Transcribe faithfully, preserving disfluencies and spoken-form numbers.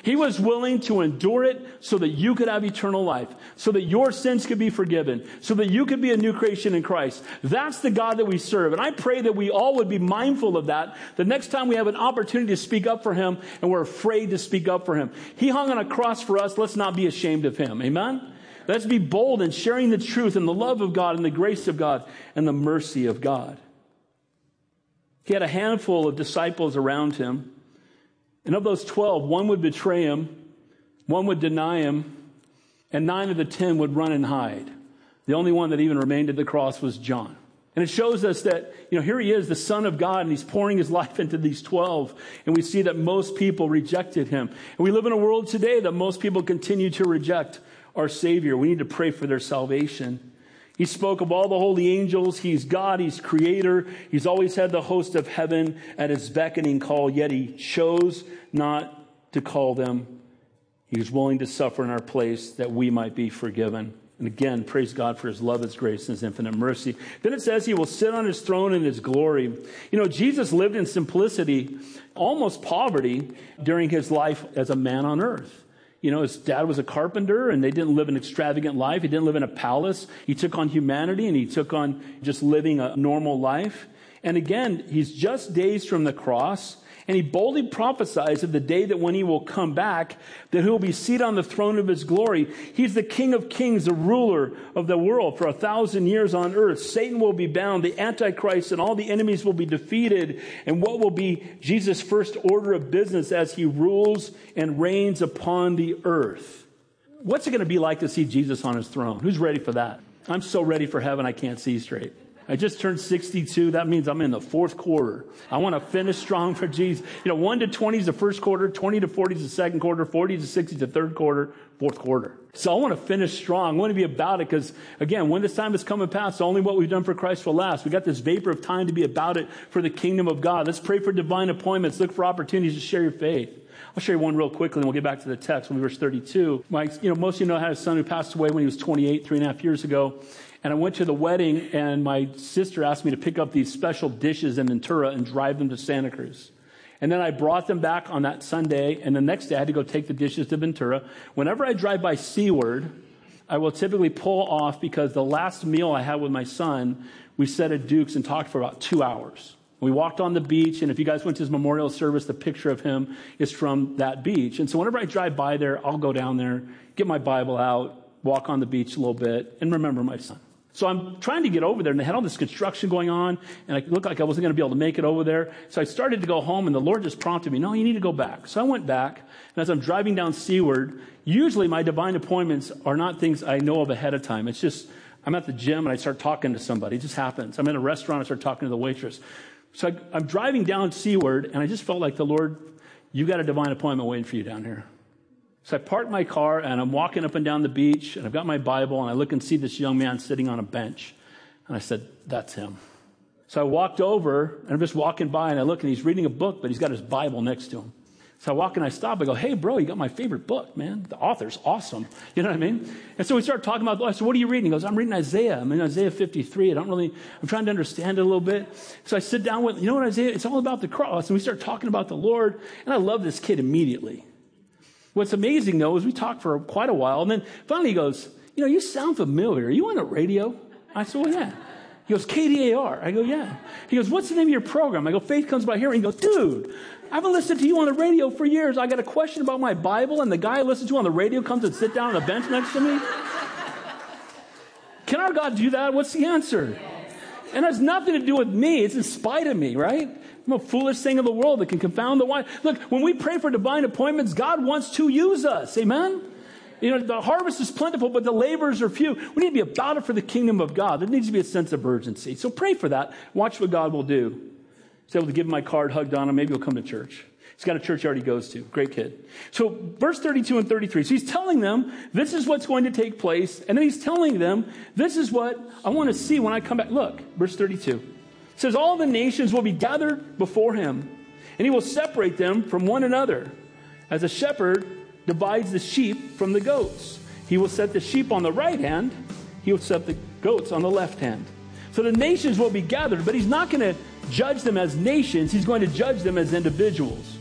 He was willing to endure it so that you could have eternal life, so that your sins could be forgiven, so that you could be a new creation in Christ. That's the God that we serve. And I pray that we all would be mindful of that the next time we have an opportunity to speak up for him and we're afraid to speak up for him. He hung on a cross for us. Let's not be ashamed of him. Amen? Let's be bold in sharing the truth and the love of God and the grace of God and the mercy of God. He had a handful of disciples around him. And of those twelve, one would betray him, one would deny him, and nine of the ten would run and hide. The only one that even remained at the cross was John. And it shows us that, you know, here he is, the Son of God, and he's pouring his life into these twelve. And we see that most people rejected him. And we live in a world today that most people continue to reject our Savior. We need to pray for their salvation. He spoke of all the holy angels. He's God. He's creator. He's always had the host of heaven at his beckoning call, yet he chose not to call them. He was willing to suffer in our place that we might be forgiven. And again, praise God for his love, his grace, and his infinite mercy. Then it says he will sit on his throne in his glory. You know, Jesus lived in simplicity, almost poverty, during his life as a man on earth. You know, his dad was a carpenter and they didn't live an extravagant life. He didn't live in a palace. He took on humanity and he took on just living a normal life. And again, he's just days from the cross, and he boldly prophesies of the day that when he will come back, that he will be seated on the throne of his glory. He's the King of Kings, the ruler of the world for a thousand years on earth. Satan will be bound, the Antichrist and all the enemies will be defeated. And what will be Jesus' first order of business as he rules and reigns upon the earth? What's it going to be like to see Jesus on his throne? Who's ready for that? I'm so ready for heaven I can't see straight. I just turned sixty-two. That means I'm in the fourth quarter. I want to finish strong for Jesus. You know, one to twenty is the first quarter, twenty to forty is the second quarter, forty to sixty is the third quarter, fourth quarter. So I want to finish strong. I want to be about it because, again, when this time has come and passed, only what we've done for Christ will last. We got this vapor of time to be about it for the kingdom of God. Let's pray for divine appointments. Look for opportunities to share your faith. I'll share you one real quickly and we'll get back to the text when verse thirty-two. My, you know, most of you know I had a son who passed away when he was twenty-eight, three and a half years ago. And I went to the wedding and my sister asked me to pick up these special dishes in Ventura and drive them to Santa Cruz. And then I brought them back on that Sunday, and the next day I had to go take the dishes to Ventura. Whenever I drive by Seaward, I will typically pull off because the last meal I had with my son, we sat at Duke's and talked for about two hours. We walked on the beach, and if you guys went to his memorial service, the picture of him is from that beach. And so whenever I drive by there, I'll go down there, get my Bible out, walk on the beach a little bit, and remember my son. So I'm trying to get over there, and they had all this construction going on, and it looked like I wasn't going to be able to make it over there. So I started to go home, and the Lord just prompted me, no, you need to go back. So I went back, and as I'm driving down Seaward, usually my divine appointments are not things I know of ahead of time. It's just, I'm at the gym, and I start talking to somebody. It just happens. I'm in a restaurant, I start talking to the waitress. So I, I'm driving down Seaward, and I just felt like the Lord, you got a divine appointment waiting for you down here. So I parked my car and I'm walking up and down the beach and I've got my Bible and I look and see this young man sitting on a bench. And I said, that's him. So I walked over and I'm just walking by and I look and he's reading a book, but he's got his Bible next to him. So I walk and I stop. I go, hey, bro, you got my favorite book, man. The author's awesome. You know what I mean? And so we start talking about, I said, what are you reading? He goes, I'm reading Isaiah. I'm in Isaiah fifty-three. I don't really, I'm trying to understand it a little bit. So I sit down with, you know what, Isaiah? It's all about the cross. And we start talking about the Lord. And I love this kid immediately. What's amazing, though, is we talked for quite a while, and then finally he goes, you know, you sound familiar. Are you on the radio? I said, well, yeah. He goes, K D A R. I go, yeah. He goes, what's the name of your program? I go, Faith Comes by Hearing. He goes, dude, I haven't listened to you on the radio for years. I got a question about my Bible, and the guy I listen to on the radio comes and sit down on the bench next to me. Can our God do that? What's the answer? And it has nothing to do with me. It's in spite of me, right? I'm a foolish thing of the world that can confound the wise. Look, when we pray for divine appointments, God wants to use us. Amen? You know, the harvest is plentiful, but the laborers are few. We need to be about it for the kingdom of God. There needs to be a sense of urgency. So pray for that. Watch what God will do. He's able to give him my card, hugged on him. Maybe he'll come to church. He's got a church he already goes to. Great kid. So verse thirty-two and thirty-three. So he's telling them, this is what's going to take place. And then he's telling them, this is what I want to see when I come back. Look, verse thirty-two. It says, all the nations will be gathered before him, and he will separate them from one another. As a shepherd divides the sheep from the goats, he will set the sheep on the right hand, he will set the goats on the left hand. So the nations will be gathered, but he's not going to judge them as nations, he's going to judge them as individuals.